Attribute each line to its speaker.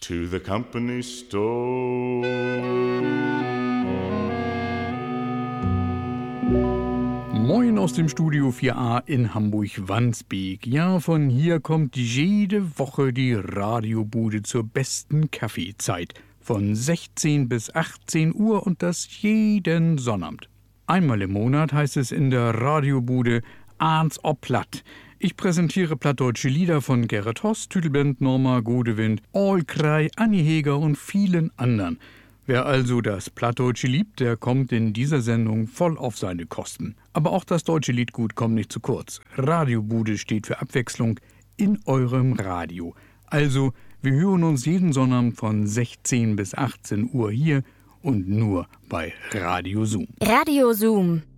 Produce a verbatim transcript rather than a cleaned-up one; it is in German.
Speaker 1: to the company store.
Speaker 2: Moin aus dem Studio vier a in Hamburg-Wandsbek. Ja, von hier kommt jede Woche die Radiobude zur besten Kaffeezeit. Von sechzehn bis achtzehn Uhr und das jeden Sonnabend. Einmal im Monat heißt es in der Radiobude Ahns ob Platt. Ich präsentiere plattdeutsche Lieder von Gerrit Hoss, Tüdelband, Norma, Godewind, Allkrei, Anni Heger und vielen anderen. Wer also das Plattdeutsche liebt, der kommt in dieser Sendung voll auf seine Kosten. Aber auch das deutsche Liedgut kommt nicht zu kurz. Radiobude steht für Abwechslung in eurem Radio. Also, wir hören uns jeden Sonnabend von sechzehn bis achtzehn Uhr hier und nur bei Radio Zoom.
Speaker 3: Radio Zoom.